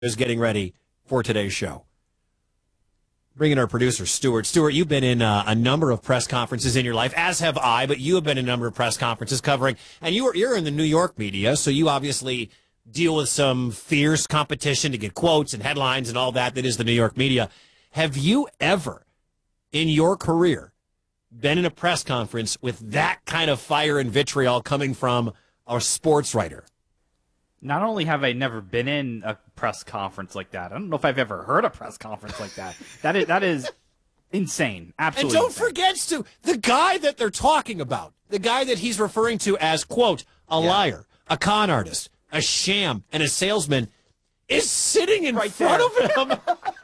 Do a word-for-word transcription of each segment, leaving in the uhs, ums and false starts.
is getting ready for today's show. Bringing our producer, Stuart. Stuart, you've been in uh, a number of press conferences in your life, as have I, but you have been in a number of press conferences covering, and you are, you're in the New York media, so you obviously deal with some fierce competition to get quotes and headlines and all that that is the New York media. Have you ever, in your career, been in a press conference with that kind of fire and vitriol coming from a sports writer? Not only have I never been in a press conference like that, I don't know if I've ever heard a press conference like that. That is that is insane. Absolutely. And don't insane. forget, Stu, the guy that they're talking about, the guy that he's referring to as, quote, a yeah. liar, a con artist, a sham, and a salesman, is sitting in right front there. of him.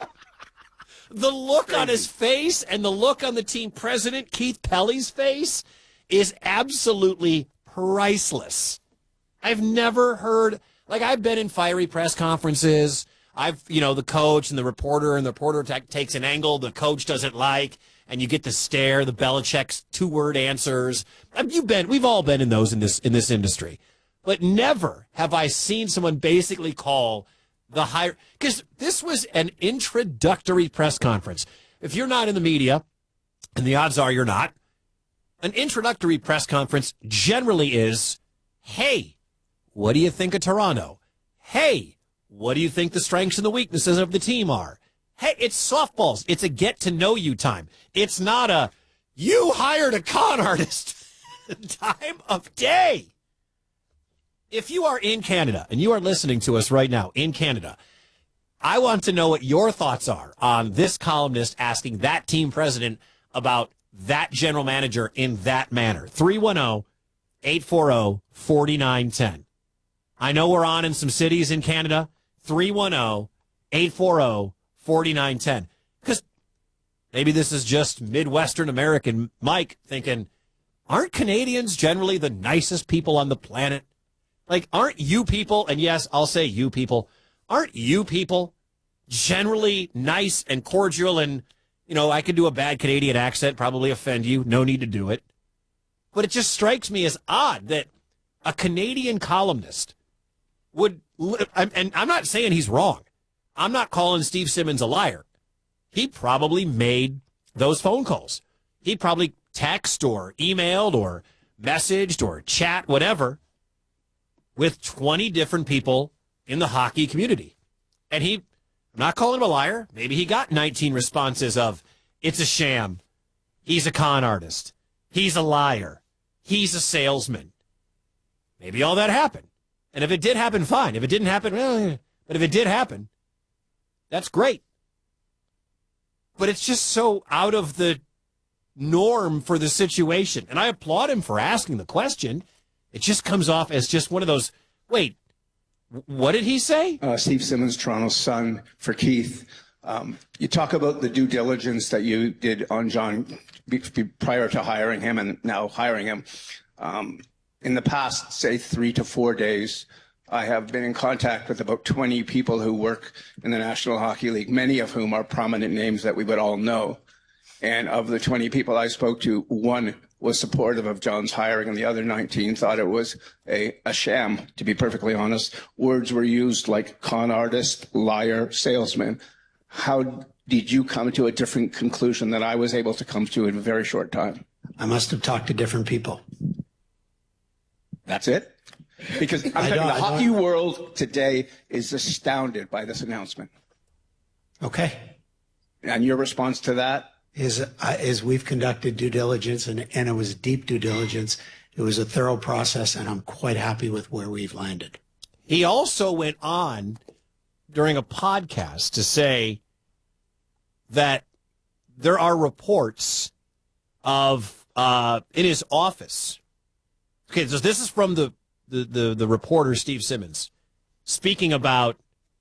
The look on his face and the look on the team president, Keith Pelly's face, is absolutely priceless. I've never heard, like, I've been in fiery press conferences. I've, you know, the coach and the reporter, and the reporter t- takes an angle the coach doesn't like, and you get to stare, the Belichick's two-word answers. I mean, you've been, we've all been in those in this in this industry. But never have I seen someone basically call the higher, because this was an introductory press conference. If you're not in the media, and the odds are you're not, an introductory press conference generally is, hey, what do you think of Toronto? Hey, what do you think the strengths and the weaknesses of the team are? Hey, it's softballs. It's a get-to-know-you time. It's not a, you hired a con artist time of day. If you are in Canada and you are listening to us right now in Canada, I want to know what your thoughts are on this columnist asking that team president about that general manager in that manner. three one zero, eight four zero, four nine one zero. I know we're on in some cities in Canada. three one zero, eight four zero, four nine one zero. Because maybe this is just Midwestern American Mike thinking, aren't Canadians generally the nicest people on the planet? Like, aren't you people, and yes, I'll say you people, aren't you people generally nice and cordial? And, you know, I could do a bad Canadian accent, probably offend you. No need to do it. But it just strikes me as odd that a Canadian columnist would, and I'm not saying he's wrong. I'm not calling Steve Simmons a liar. He probably made those phone calls. He probably texted or emailed or messaged or chat, whatever, with twenty different people in the hockey community. And he, I'm not calling him a liar. Maybe he got nineteen responses of, it's a sham. He's a con artist. He's a liar. He's a salesman. Maybe all that happened. And if it did happen, fine. If it didn't happen, well, but if it did happen, that's great. But it's just so out of the norm for the situation. And I applaud him for asking the question. It just comes off as just one of those, wait, what did he say? Uh, Steve Simmons, Toronto Sun, for Keith. Um, you talk about the due diligence that you did on John be, be prior to hiring him and now hiring him. Um, in the past, say, three to four days, I have been in contact with about twenty people who work in the National Hockey League, many of whom are prominent names that we would all know. And of the twenty people I spoke to, one was supportive of John's hiring, and the other nineteen thought it was a, a sham, to be perfectly honest. Words were used like con artist, liar, salesman. How did you come to a different conclusion than I was able to come to in a very short time? I must have talked to different people. That's it? Because I'm telling you, the hockey world today is astounded by this announcement. Okay. And your response to that? Is, uh, is we've conducted due diligence, and, and it was deep due diligence. It was a thorough process, and I'm quite happy with where we've landed. He also went on during a podcast to say that there are reports of, uh, in his office. Okay, so this is from the, the, the, the reporter, Steve Simmons, speaking about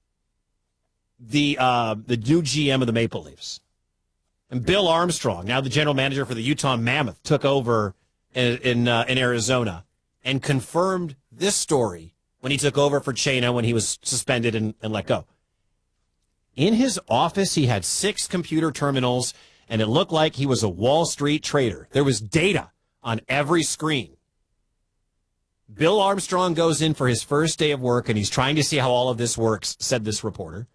the, uh, the new G M of the Maple Leafs. And Bill Armstrong, now the general manager for the Utah Mammoth, took over in in, uh, in Arizona and confirmed this story when he took over for Chaina when he was suspended and, and let go. In his office, he had six computer terminals, and it looked like he was a Wall Street trader. There was data on every screen. Bill Armstrong goes in for his first day of work, and he's trying to see how all of this works, said this reporter.